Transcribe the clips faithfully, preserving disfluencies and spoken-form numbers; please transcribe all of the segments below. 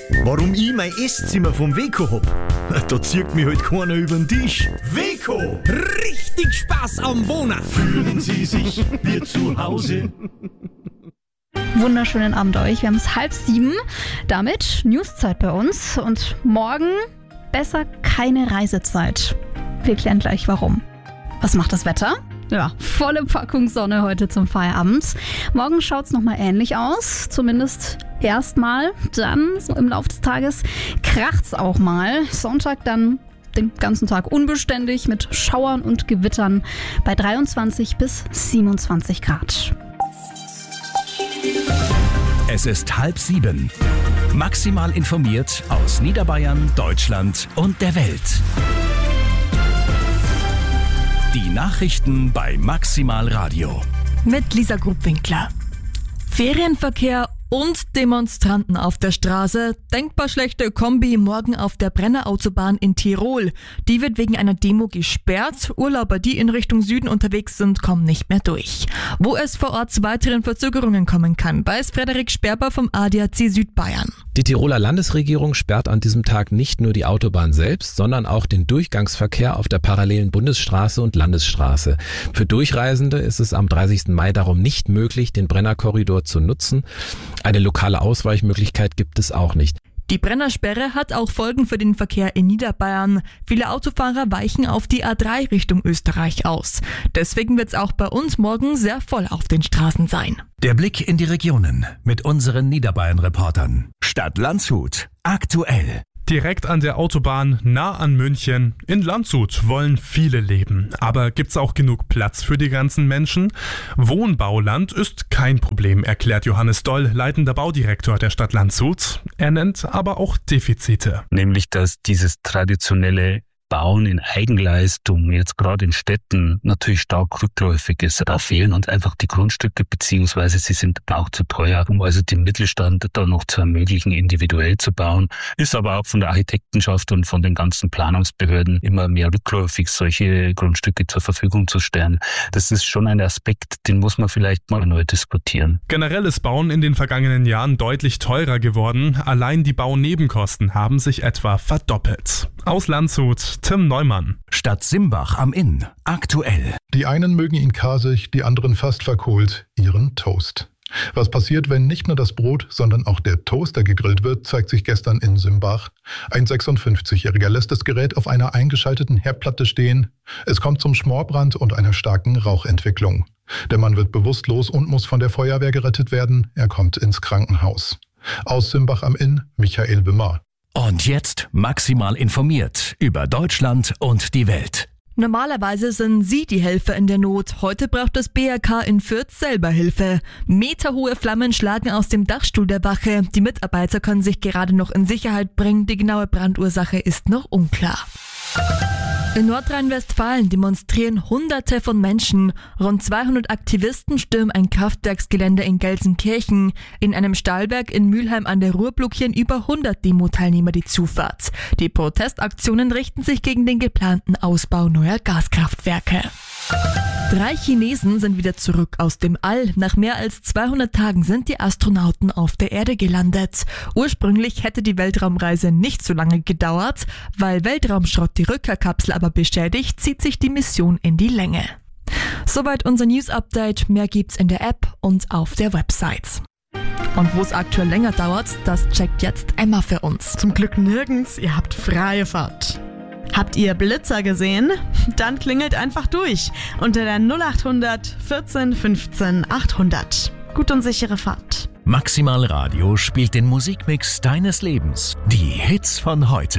Warum ich mein Esszimmer vom Weco hab? Da zieht mich halt keiner über den Tisch. Weco! Richtig Spaß am Wohnen! Fühlen Sie sich wie zu Hause? Wunderschönen Abend euch. Wir haben es halb sieben. Damit Newszeit bei uns. Und morgen besser keine Reisezeit. Wir klären gleich warum. Was macht das Wetter? Ja, volle Packung Sonne heute zum Feierabend. Morgen schaut es nochmal ähnlich aus. Zumindest erstmal. Dann, so im Laufe des Tages, kracht es auch mal. Sonntag dann den ganzen Tag unbeständig mit Schauern und Gewittern bei dreiundzwanzig bis siebenundzwanzig Grad. Es ist halb sieben. Maximal informiert aus Niederbayern, Deutschland und der Welt. Die Nachrichten bei Maximal Radio. Mit Lisa Grubwinkler. Ferienverkehr und Demonstranten auf der Straße. Denkbar schlechte Kombi morgen auf der Brennerautobahn in Tirol. Die wird wegen einer Demo gesperrt. Urlauber, die in Richtung Süden unterwegs sind, kommen nicht mehr durch. Wo es vor Ort zu weiteren Verzögerungen kommen kann, weiß Frederik Sperber vom A D A C Südbayern. Die Tiroler Landesregierung sperrt an diesem Tag nicht nur die Autobahn selbst, sondern auch den Durchgangsverkehr auf der parallelen Bundesstraße und Landesstraße. Für Durchreisende ist es am dreißigsten Mai darum nicht möglich, den Brennerkorridor zu nutzen. Eine lokale Ausweichmöglichkeit gibt es auch nicht. Die Brennersperre hat auch Folgen für den Verkehr in Niederbayern. Viele Autofahrer weichen auf die A drei Richtung Österreich aus. Deswegen wird es auch bei uns morgen sehr voll auf den Straßen sein. Der Blick in die Regionen mit unseren Niederbayern-Reportern. Stadt Landshut. Aktuell. Direkt an der Autobahn, nah an München. In Landshut wollen viele leben. Aber gibt's auch genug Platz für die ganzen Menschen? Wohnbauland ist kein Problem, erklärt Johannes Doll, leitender Baudirektor der Stadt Landshut. Er nennt aber auch Defizite. Nämlich, dass dieses traditionelle Bauen in Eigenleistung jetzt gerade in Städten natürlich stark rückläufig ist. Da fehlen uns einfach die Grundstücke, beziehungsweise sie sind auch zu teuer, um also den Mittelstand da noch zu ermöglichen, individuell zu bauen. Ist aber auch von der Architektenschaft und von den ganzen Planungsbehörden immer mehr rückläufig, solche Grundstücke zur Verfügung zu stellen. Das ist schon ein Aspekt, den muss man vielleicht mal neu diskutieren. Generell ist Bauen in den vergangenen Jahren deutlich teurer geworden. Allein die Baunebenkosten haben sich etwa verdoppelt. Aus Landshut, Tim Neumann. Stadt Simbach am Inn. Aktuell. Die einen mögen ihn kasig, die anderen fast verkohlt, ihren Toast. Was passiert, wenn nicht nur das Brot, sondern auch der Toaster gegrillt wird, zeigt sich gestern in Simbach. Ein sechsundfünfzigjähriger lässt das Gerät auf einer eingeschalteten Herdplatte stehen. Es kommt zum Schmorbrand und einer starken Rauchentwicklung. Der Mann wird bewusstlos und muss von der Feuerwehr gerettet werden. Er kommt ins Krankenhaus. Aus Simbach am Inn, Michael Wimmer. Und jetzt maximal informiert über Deutschland und die Welt. Normalerweise sind Sie die Helfer in der Not. Heute braucht das B R K in Fürth selber Hilfe. Meterhohe Flammen schlagen aus dem Dachstuhl der Wache. Die Mitarbeiter können sich gerade noch in Sicherheit bringen. Die genaue Brandursache ist noch unklar. In Nordrhein-Westfalen demonstrieren Hunderte von Menschen. Rund zweihundert Aktivisten stürmen ein Kraftwerksgelände in Gelsenkirchen. In einem Stahlwerk in Mülheim an der Ruhr blockieren über hundert Demo-Teilnehmer die Zufahrt. Die Protestaktionen richten sich gegen den geplanten Ausbau neuer Gaskraftwerke. Drei Chinesen sind wieder zurück aus dem All. Nach mehr als zweihundert Tagen sind die Astronauten auf der Erde gelandet. Ursprünglich hätte die Weltraumreise nicht so lange gedauert. Weil Weltraumschrott die Rückkehrkapsel aber beschädigt, zieht sich die Mission in die Länge. Soweit unser News-Update. Mehr gibt's in der App und auf der Website. Und wo es aktuell länger dauert, das checkt jetzt Emma für uns. Zum Glück nirgends, ihr habt freie Fahrt. Habt ihr Blitzer gesehen? Dann klingelt einfach durch unter der null acht hundert vierzehn fünfzehn achthundert. Gut und sichere Fahrt. Maximal Radio spielt den Musikmix deines Lebens. Die Hits von heute.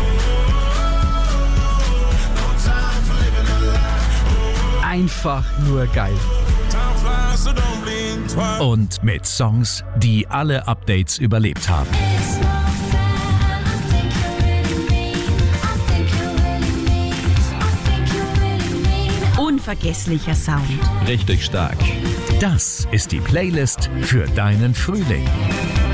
Einfach nur geil. Und mit Songs, die alle Updates überlebt haben. Unvergesslicher Sound. Richtig stark. Das ist die Playlist für deinen Frühling.